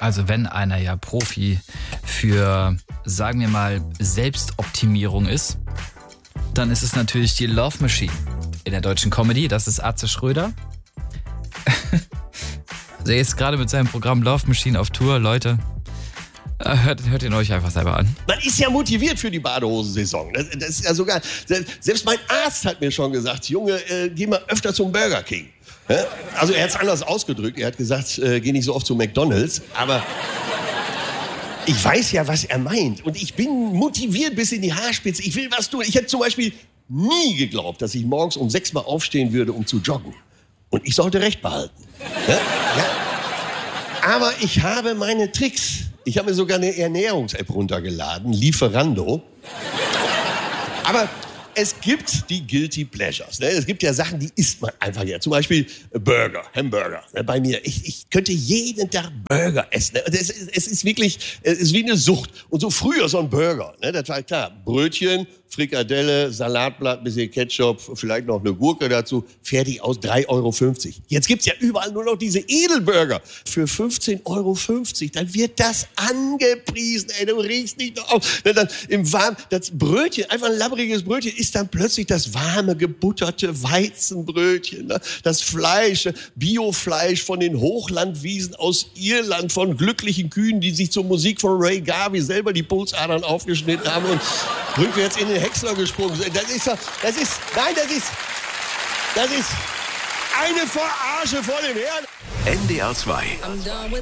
Also wenn einer ja Profi für, sagen wir mal, Selbstoptimierung ist, dann ist es natürlich die Love Machine in der deutschen Comedy. Das ist Atze Schröder. Also er ist gerade mit seinem Programm Love Machine auf Tour. Leute, hört ihn euch einfach selber an. Man ist ja motiviert für die Badehosensaison. Das ist ja sogar, selbst mein Arzt hat mir schon gesagt, Junge, geh mal öfter zum Burger King. Also er hat es anders ausgedrückt. Er hat gesagt, geh nicht so oft zu McDonald's. Aber ich weiß ja, was er meint. Und ich bin motiviert bis in die Haarspitze. Ich will was tun. Ich hätte zum Beispiel nie geglaubt, dass ich morgens um 6 Mal aufstehen würde, um zu joggen. Und ich sollte Recht behalten. Ja? Aber ich habe meine Tricks. Ich habe mir sogar eine Ernährungs-App runtergeladen, Lieferando. Aber es gibt die Guilty Pleasures. Ne? Es gibt ja Sachen, die isst man einfach ja. Zum Beispiel Burger, Hamburger. Ne? Bei mir, ich könnte jeden Tag Burger essen. Ne? Es ist wirklich, es ist wie eine Sucht. Und so früher so ein Burger, ne? Das war klar. Brötchen, Frikadelle, Salatblatt, bisschen Ketchup, vielleicht noch eine Gurke dazu. Fertig aus 3,50 €. Jetzt gibt's ja überall nur noch diese Edelburger für 15,50 €. Dann wird das angepriesen. Ey, du riechst nicht noch auf. Dann im Warmen, das Brötchen, einfach ein labbriges Brötchen, ist dann plötzlich das warme, gebutterte Weizenbrötchen. Ne? Das Fleisch, Biofleisch von den Hochlandwiesen aus Irland, von glücklichen Kühen, die sich zur Musik von Ray Garvey selber die Pulsadern aufgeschnitten haben und rückwärts in den Häcksler gesprungen sind. Das ist eine Verarsche vor dem Herrn. NDR 2.